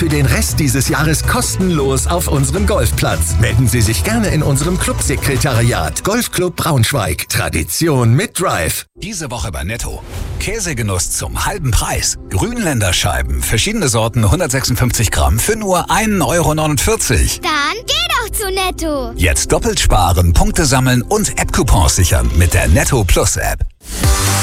für den Rest dieses Jahres kostenlos auf unserem Golfplatz. Melden Sie sich gerne in unserem Clubsekretariat. Golfclub Braunschweig. Tradition mit Drive. Diese Woche bei Netto. Käsegenuss zum halben Preis. Grünländer Scheiben, verschiedene Sorten, 156 Gramm für nur 1,49 €. Dann geh doch zu Netto. Jetzt doppelt sparen, Punkte sammeln und App-Coupons sichern mit der Netto Plus App.